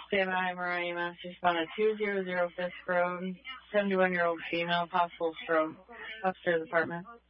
Standby, Mariah, Mass. Respond to 200 Fisk Road, 71-year-old female, possible stroke, upstairs apartment.